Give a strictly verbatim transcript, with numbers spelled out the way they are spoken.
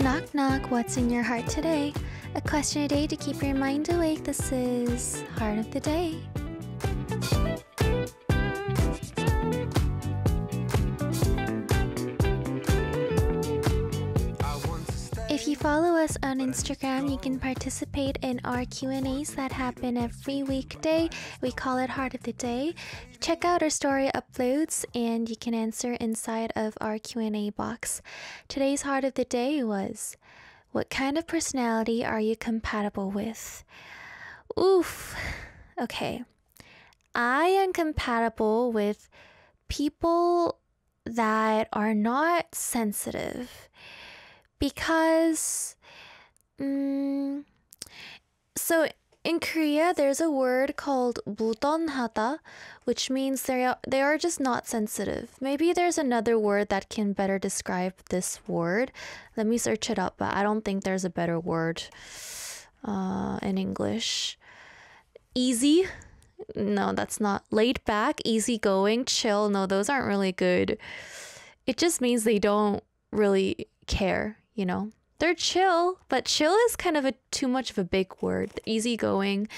Knock knock, what's in your heart today? A question a day to keep your mind awake. This is Heart of the Day. If you follow us on Instagram, you can participate in our Q and A's that happen every weekday. We call it Heart of the Day. Check out our story uploads and you can answer inside of our Q and A box. Today's Heart of the Day was, what kind of personality are you compatible with? Oof. Okay. I am compatible with people that are not sensitive. Because, um, so in Korea, there's a word called 무던하다, which means they are, they are just not sensitive. Maybe there's another word that can better describe this word. Let me search it up, but I don't think there's a better word uh, in English. Easy? No, that's not. Laid back, easygoing, chill. No, those aren't really good. It just means they don't really care. You know, they're chill, but chill is kind of a too much of a big word. Easygoing,